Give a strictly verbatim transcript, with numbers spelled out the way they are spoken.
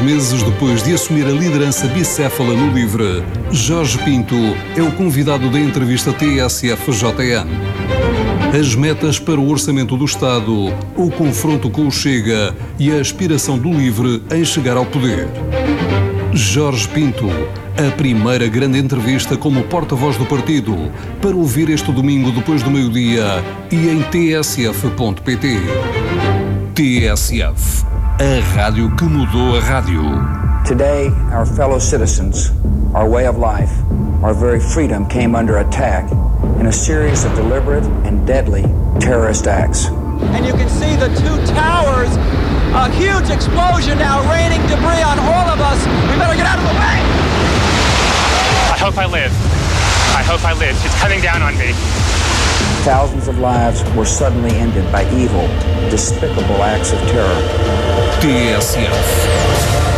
meses depois de assumir a liderança bicéfala no LIVRE, Jorge Pinto é o convidado da entrevista T S F J N. As metas para o orçamento do Estado, o confronto com o Chega e a aspiração do LIVRE em chegar ao poder. Jorge Pinto, a primeira grande entrevista como porta-voz do partido, para ouvir este domingo depois do meio-dia e em t s f ponto p t. T S F, a rádio que mudou a rádio. Today, our fellow citizens, our way of life, our very freedom came under attack in a series of deliberate and deadly terrorist acts. And you can see the two towers, a huge explosion now raining debris on all of us. We better get out of the way. I hope I live. I hope I live. It's coming down on me. Thousands of lives were suddenly ended by evil, despicable acts of terror. T S F.